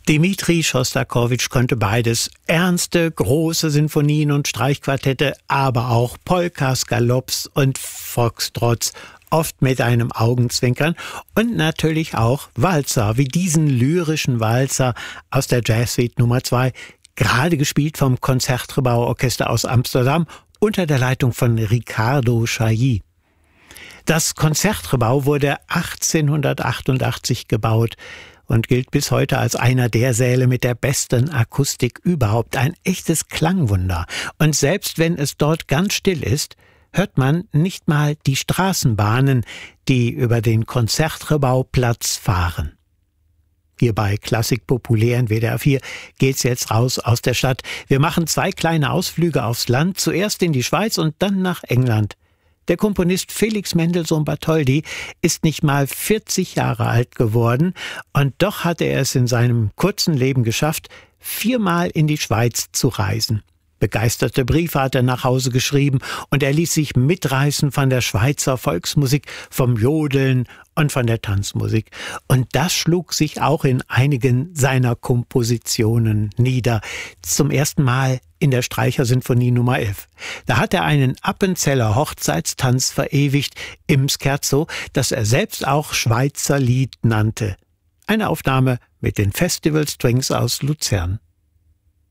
Dmitri Schostakowitsch konnte beides: ernste, große Sinfonien und Streichquartette, aber auch Polkas, Galopps und Foxtrots, oft mit einem Augenzwinkern, und natürlich auch Walzer, wie diesen lyrischen Walzer aus der Jazzsuite Nummer 2, gerade gespielt vom Concertgebouw-Orchester aus Amsterdam unter der Leitung von Ricardo Chailly. Das Concertgebouw wurde 1888 gebaut und gilt bis heute als einer der Säle mit der besten Akustik überhaupt. Ein echtes Klangwunder. Und selbst wenn es dort ganz still ist, hört man nicht mal die Straßenbahnen, die über den Concertgebouw-Platz fahren. Hier bei Klassik Populär in WDR 4 geht's jetzt raus aus der Stadt. Wir machen 2 kleine Ausflüge aufs Land, zuerst in die Schweiz und dann nach England. Der Komponist Felix Mendelssohn Bartholdy ist nicht mal 40 Jahre alt geworden, und doch hatte er es in seinem kurzen Leben geschafft, 4-mal in die Schweiz zu reisen. Begeisterte Briefe hat er nach Hause geschrieben, und er ließ sich mitreißen von der Schweizer Volksmusik, vom Jodeln und von der Tanzmusik. Und das schlug sich auch in einigen seiner Kompositionen nieder. Zum ersten Mal in der Streichersinfonie Nummer 11. Da hat er einen Appenzeller Hochzeitstanz verewigt im Scherzo, das er selbst auch Schweizer Lied nannte. Eine Aufnahme mit den Festival Strings aus Luzern.